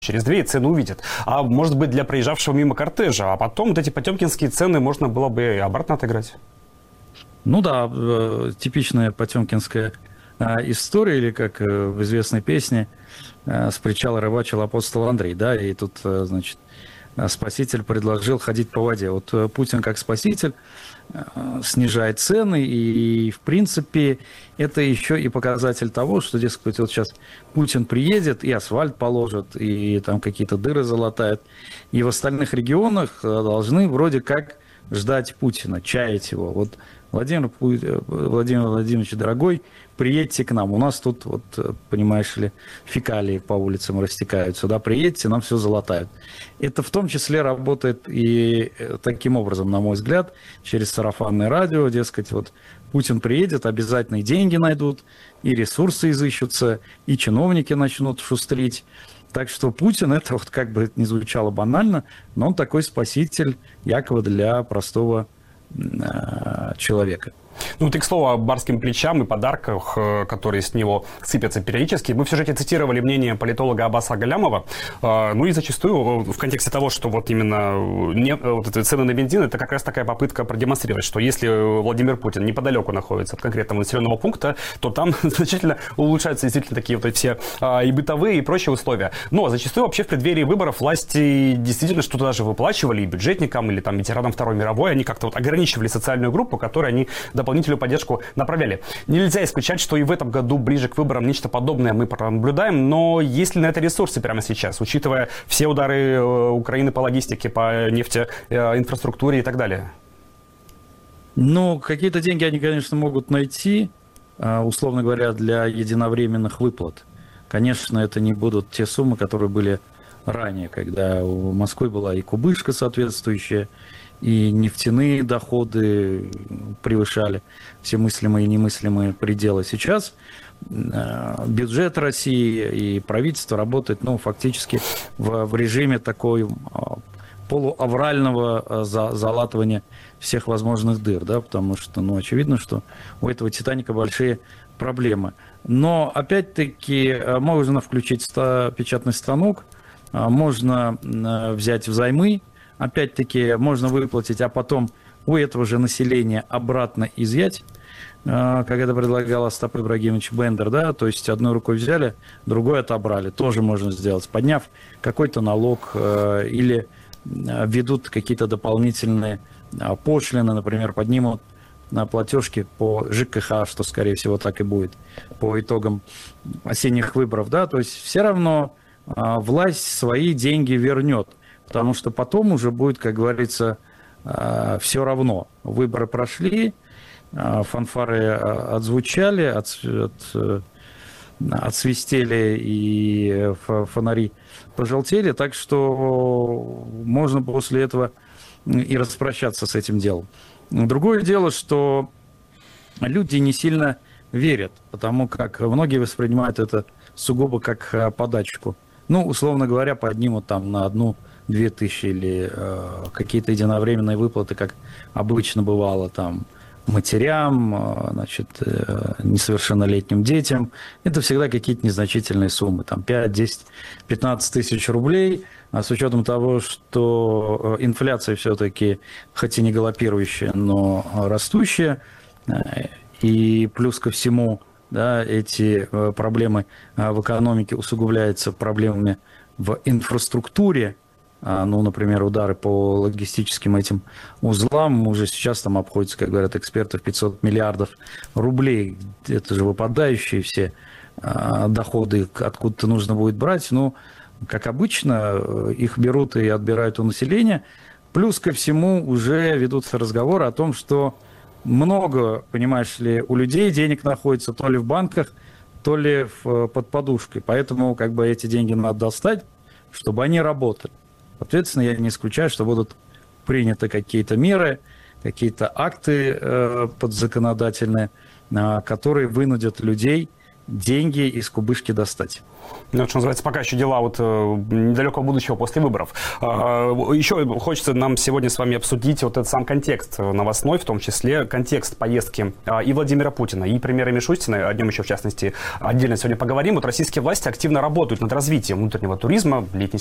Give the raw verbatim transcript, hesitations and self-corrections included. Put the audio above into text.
через две и цены увидят. А может быть, для проезжавшего мимо кортежа. А потом вот эти потемкинские цены можно было бы и обратно отыграть. Ну да, типичная потемкинская история, или как в известной песне «С причала рыбачил апостол Андрей», да, и тут, значит, спаситель предложил ходить по воде. Вот Путин как спаситель снижает цены, и, в принципе, это еще и показатель того, что, дескать, вот сейчас Путин приедет, и асфальт положит, и там какие-то дыры залатает, и в остальных регионах должны вроде как ждать Путина, чаять его. Вот Владимир, Владимир Владимирович, дорогой, приедьте к нам. У нас тут, вот, понимаешь ли, фекалии по улицам растекаются. Да, приедьте, нам все залатают. Это в том числе работает и таким образом, на мой взгляд, через сарафанное радио. Дескать, вот Путин приедет, обязательно и деньги найдут, и ресурсы изыщутся, и чиновники начнут шустрить. Так что Путин, это вот как бы не звучало банально, но он такой спаситель якобы для простого э, человека. Ну, ты, к слову, о барским плечам и подарках, которые с него сыпятся периодически. Мы в сюжете цитировали мнение политолога Аббаса Галямова. Ну и зачастую в контексте того, что вот именно не, вот эти цены на бензин, это как раз такая попытка продемонстрировать, что если Владимир Путин неподалеку находится от конкретного населенного пункта, то там значительно улучшаются действительно такие вот все и бытовые, и прочие условия. Но зачастую вообще в преддверии выборов власти действительно что-то даже выплачивали и бюджетникам, или там ветеранам Второй мировой. Они как-то вот ограничивали социальную группу, которой они дополнительную поддержку направляли. Нельзя исключать, что и в этом году ближе к выборам нечто подобное мы наблюдаем, но есть ли на это ресурсы прямо сейчас, учитывая все удары Украины по логистике, по нефтеинфраструктуре и так далее? Ну, какие-то деньги они, конечно, могут найти, условно говоря, для единовременных выплат. Конечно, это не будут те суммы, которые были ранее, когда у Москвы была и кубышка соответствующая, и нефтяные доходы превышали все мыслимые и немыслимые пределы. Сейчас бюджет России и правительство работает, ну, фактически в, в режиме такой полуаврального залатывания всех возможных дыр, да, потому что, ну, очевидно, что у этого «Титаника» большие проблемы. Но, опять-таки, можно включить печатный станок, можно взять взаймы, опять-таки, можно выплатить, а потом у этого же населения обратно изъять, как это предлагал Остап Ибрагимович Бендер, да, то есть одной рукой взяли, другой отобрали, тоже можно сделать, подняв какой-то налог или введут какие-то дополнительные пошлины, например, поднимут на платежки по ЖКХ, что, скорее всего, так и будет по итогам осенних выборов, да, то есть все равно власть свои деньги вернет. Потому что потом уже будет, как говорится, все равно. Выборы прошли, фанфары отзвучали, от, от, отсвистели и фонари пожелтели. Так что можно после этого и распрощаться с этим делом. Другое дело, что люди не сильно верят, потому как многие воспринимают это сугубо как подачку. Ну, условно говоря, поднимут там на одну две тысячи или э, какие-то единовременные выплаты, как обычно бывало, там, матерям, э, значит, э, несовершеннолетним детям. Это всегда какие-то незначительные суммы, там, пять, десять, пятнадцать тысяч рублей. А с учетом того, что инфляция все-таки, хоть и не галопирующая, но растущая, э, и плюс ко всему, да, эти э, проблемы э, в экономике усугубляются проблемами в инфраструктуре. Ну, например, удары по логистическим этим узлам уже сейчас там обходятся, как говорят эксперты, в пятьсот миллиардов рублей. Это же выпадающие все доходы, откуда-то нужно будет брать. Ну, как обычно, их берут и отбирают у населения. Плюс ко всему уже ведутся разговоры о том, что много, понимаешь ли, у людей денег находится то ли в банках, то ли в, под подушкой. Поэтому как бы эти деньги надо достать, чтобы они работали. Соответственно, я не исключаю, что будут приняты какие-то меры, какие-то акты э, подзаконодательные, э, которые вынудят людей деньги из кубышки достать. Ну, что называется, пока еще дела вот недалекого будущего после выборов. Еще хочется нам сегодня с вами обсудить вот этот сам контекст новостной, в том числе контекст поездки и Владимира Путина, и премьера Мишустина. О нем еще, в частности, отдельно сегодня поговорим. Вот российские власти активно работают над развитием внутреннего туризма. Летний